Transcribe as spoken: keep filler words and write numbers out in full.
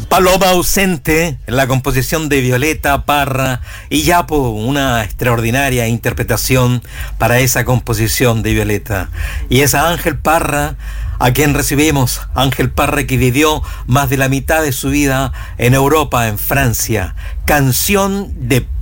Paloma ausente, en la composición de Violeta Parra y Yapo, una extraordinaria interpretación para esa composición de Violeta. Y es a Ángel Parra a quien recibimos, Ángel Parra, que vivió más de la mitad de su vida en Europa, en Francia. Canción de